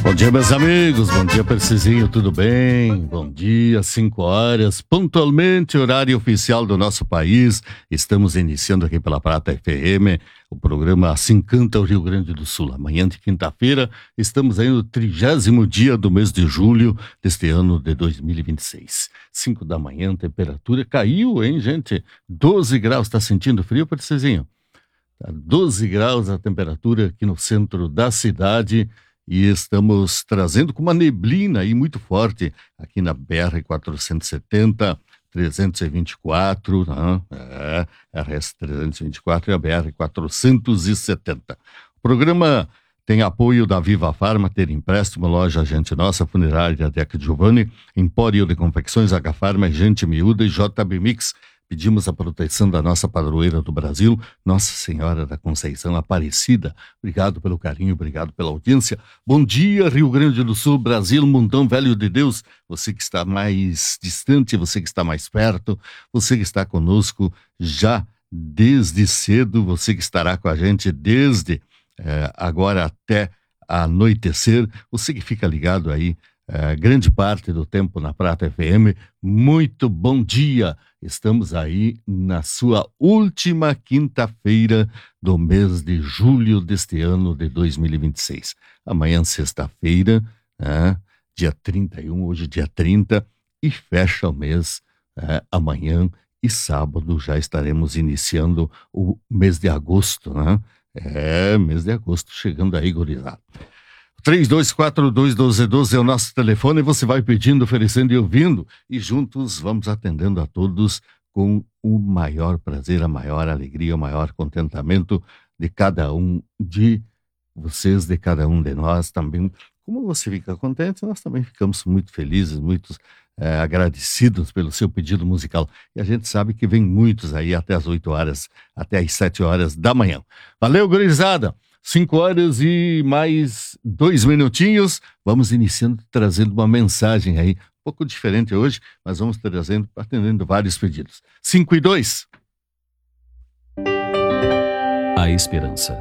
Bom dia, meus amigos, bom dia, Percizinho, tudo bem? Bom dia, 5 horas, pontualmente, horário oficial do nosso país. Estamos iniciando aqui pela Prata FM, o programa Assim Canta o Rio Grande do Sul. Amanhã de quinta-feira, estamos aí no 30º dia do mês de julho deste ano de 2026. 5 da manhã, a temperatura caiu, hein, gente? 12 graus, tá sentindo frio, Percizinho? Tá 12 graus a temperatura aqui no centro da cidade. E estamos trazendo com uma neblina aí muito forte aqui na BR-470, 324, RS-324 e a BR-470. O programa tem apoio da Viva Farma, Empréstimo, Loja Gente Nossa, Funerária Deca Giovanni, Empório de Confecções, H-Farma, Gente Miúda e JB Mix. Pedimos a proteção da nossa padroeira do Brasil, Nossa Senhora da Conceição Aparecida. Obrigado pelo carinho, obrigado pela audiência. Bom dia, Rio Grande do Sul, Brasil, mundão velho de Deus. Você que está mais distante, você que está mais perto, você que está conosco já desde cedo, você que estará com a gente desde agora até anoitecer, você que fica ligado aí grande parte do tempo na Prata FM, muito bom dia! Estamos aí na sua última quinta-feira do mês de julho deste ano de 2026. Amanhã, sexta-feira, dia 31, hoje dia 30, e fecha o mês amanhã e sábado já estaremos iniciando o mês de agosto, né? Mês de agosto chegando aí, gurizada. 32421212 é o nosso telefone, você vai pedindo, oferecendo e ouvindo, e juntos vamos atendendo a todos com o maior prazer, a maior alegria, o maior contentamento de cada um de vocês, de cada um de nós também. Como você fica contente, nós também ficamos muito felizes, muito agradecidos pelo seu pedido musical. E a gente sabe que vem muitos aí até as 8 horas, até as 7 horas da manhã. Valeu, gurizada! 5 horas e mais 2 minutinhos, vamos iniciando, trazendo uma mensagem aí, um pouco diferente hoje, mas vamos trazendo, atendendo vários pedidos. 5 e 2. A esperança.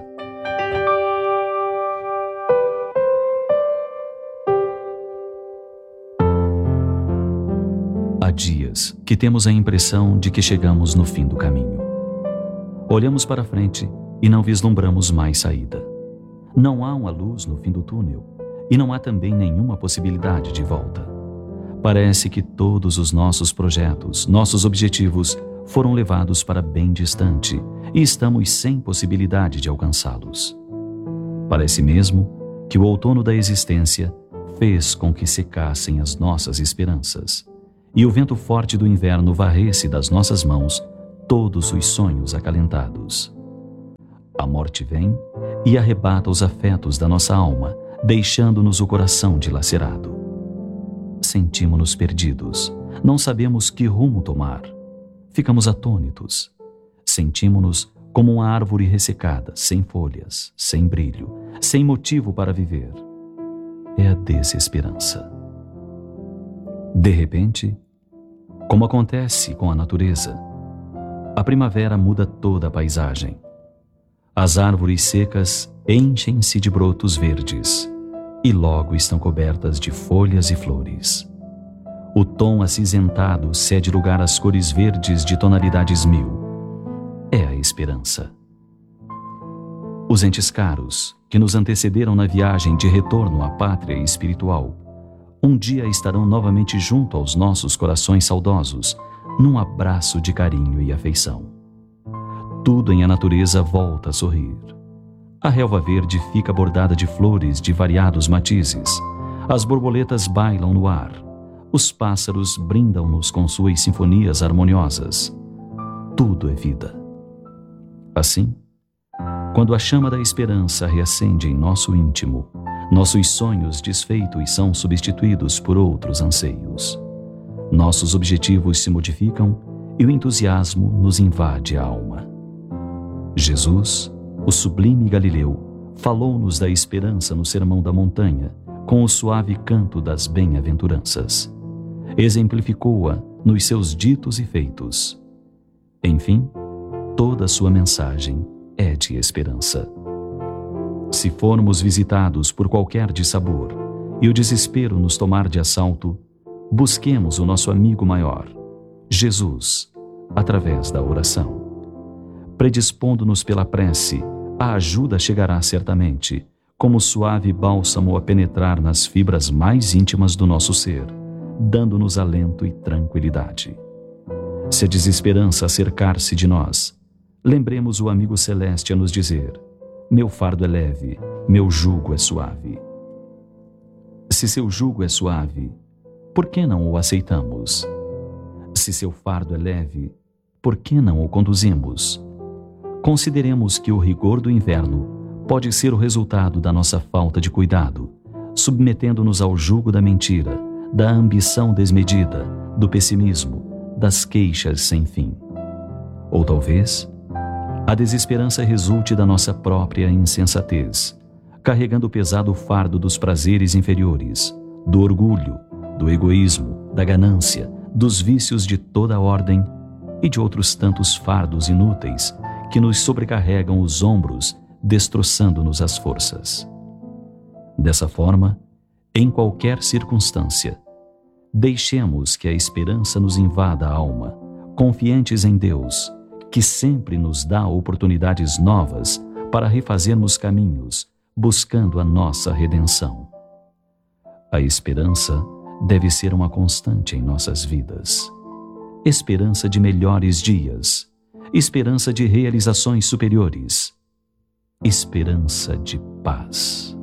Há dias que temos a impressão de que chegamos no fim do caminho. Olhamos para frente e não vislumbramos mais saída. Não há uma luz no fim do túnel e não há também nenhuma possibilidade de volta. Parece que todos os nossos projetos, nossos objetivos foram levados para bem distante e estamos sem possibilidade de alcançá-los. Parece mesmo que o outono da existência fez com que secassem as nossas esperanças e o vento forte do inverno varresse das nossas mãos todos os sonhos acalentados. A morte vem e arrebata os afetos da nossa alma, deixando-nos o coração dilacerado. Sentimos-nos perdidos, não sabemos que rumo tomar. Ficamos atônitos. Sentimos-nos como uma árvore ressecada, sem folhas, sem brilho, sem motivo para viver. É a desesperança. De repente, como acontece com a natureza, a primavera muda toda a paisagem. As árvores secas enchem-se de brotos verdes e logo estão cobertas de folhas e flores. O tom acinzentado cede lugar às cores verdes de tonalidades 1000. É a esperança. Os entes caros que nos antecederam na viagem de retorno à pátria espiritual, um dia estarão novamente junto aos nossos corações saudosos, num abraço de carinho e afeição. Tudo em a natureza volta a sorrir. A relva verde fica bordada de flores de variados matizes. As borboletas bailam no ar. Os pássaros brindam-nos com suas sinfonias harmoniosas. Tudo é vida. Assim, quando a chama da esperança reacende em nosso íntimo, nossos sonhos desfeitos são substituídos por outros anseios. Nossos objetivos se modificam e o entusiasmo nos invade a alma. Jesus, o sublime Galileu, falou-nos da esperança no Sermão da Montanha, com o suave canto das bem-aventuranças. Exemplificou-a nos seus ditos e feitos. Enfim, toda a sua mensagem é de esperança. Se formos visitados por qualquer dissabor, e o desespero nos tomar de assalto, busquemos o nosso amigo maior, Jesus, através da oração. Predispondo-nos pela prece, a ajuda chegará certamente, como suave bálsamo a penetrar nas fibras mais íntimas do nosso ser, dando-nos alento e tranquilidade. Se a desesperança acercar-se de nós, lembremos o amigo celeste a nos dizer: meu fardo é leve, meu jugo é suave. Se seu jugo é suave, por que não o aceitamos? Se seu fardo é leve, por que não o conduzimos? Consideremos que o rigor do inverno pode ser o resultado da nossa falta de cuidado, submetendo-nos ao jugo da mentira, da ambição desmedida, do pessimismo, das queixas sem fim. Ou talvez a desesperança resulte da nossa própria insensatez, carregando o pesado fardo dos prazeres inferiores, do orgulho, do egoísmo, da ganância, dos vícios de toda a ordem e de outros tantos fardos inúteis que nos sobrecarregam os ombros, destroçando-nos as forças. Dessa forma, em qualquer circunstância, deixemos que a esperança nos invada a alma, confiantes em Deus, que sempre nos dá oportunidades novas para refazermos caminhos, buscando a nossa redenção. A esperança deve ser uma constante em nossas vidas. Esperança de melhores dias, esperança de realizações superiores, esperança de paz.